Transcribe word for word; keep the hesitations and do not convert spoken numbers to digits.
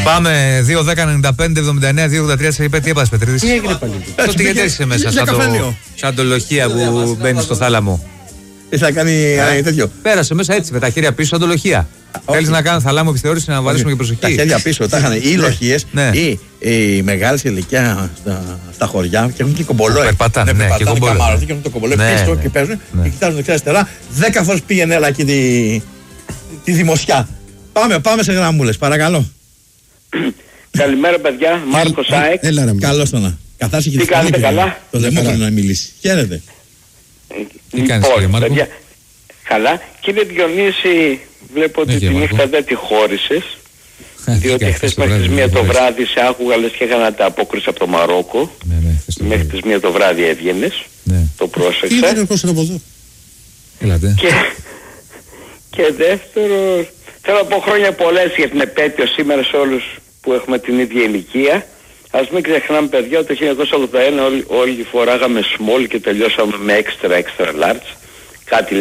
Πάμε δύο δέκα ενενήντα πέντε εβδομήντα εννέα δύο ογδόντα τρία. Σε είπε τι έπασε, Πετρίδης? Τι έγινε πάλι? Το τι γιατί είσαι μέσα, σαν το, σαν το λοχεία που μπαίνει στο θάλαμο. Τι θα κάνει τέτοιο? Πέρασε μέσα έτσι με τα χέρια πίσω, σαν το λοχεία. Θέλεις να κάνεις θαλάμο επιθεώρηση, να βάλουμε και προσοχή? Τα χέρια πίσω, τα είχαν οι λοχείες ή οι μεγάλες ηλικία στα χωριά και έχουν και κομπολό. Περπατάνε, ναι, και κομπολό. Και έχουν το κομπολό πίσω και παίζουν και κοιτάζουν δεξιά-αριστερά. Δέκα φορές πήγαινε έλα εκεί τη δημοσιά. Πάμε, πάμε σε γραμμούλες, παρακαλώ. Παιδιά, παιδιά. Μάρκος ΑΕΚ. Καλώς το να. Καθάσε και τι κάνετε, καλά? Το Δημόκρατο να μιλήσει. Χαίρετε. Τι κάνεις, κύριε Μάρκο? Παιδιά, καλά. Κύριε Διονύση, βλέπω ότι τη νύχτα δεν τη χώρισες. Διότι χθες μέχρι τις μία το βράδυ σε άκουγα λες και έκανα τα απόκριση από το Μαρόκο. Μέχρι τις μία το βράδυ έβγαινες. Το πρόσεξα. Τι είναι ο από εδώ? Και δεύτερο, θέλω να πω χρόνια πολλές για την επέτειο σήμερα σε όλους που έχουμε την ίδια ηλικία. Ας μην ξεχνάμε, παιδιά, ότι το χίλια εννιακόσια ογδόντα ένα όλοι, όλοι φοράγαμε small και τελειώσαμε με extra extra large. Κάτι